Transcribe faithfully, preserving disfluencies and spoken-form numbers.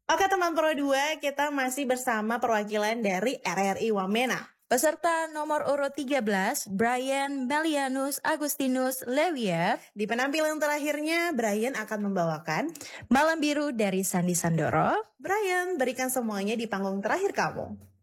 Oke teman Pro dua, kita masih bersama perwakilan dari R R I Wamena. Peserta nomor urut tiga belas, Brian Melianus Agustinus Lewiev. Di penampilan terakhirnya, Brian akan membawakan Malam Biru dari Sandi Sandoro. Brian, berikan semuanya di panggung terakhir kamu.